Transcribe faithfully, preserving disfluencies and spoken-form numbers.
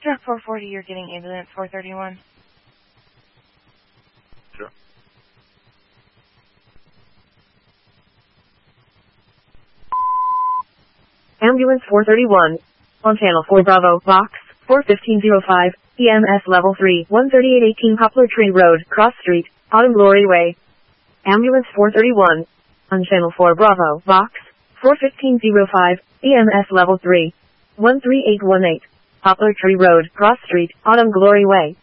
Truck four forty, you're getting ambulance four thirty-one. Sure. Ambulance four thirty-one. On channel four Bravo, box four fifteen oh five, E M S level three, one thirty-eight eighteen Poplar Tree Road, Cross Street, Autumn Glory Way. Ambulance four thirty-one. On channel four Bravo, box four fifteen oh five, E M S level three, one three eight one eight, Poplar Tree Road, Cross Street, Autumn Glory Way.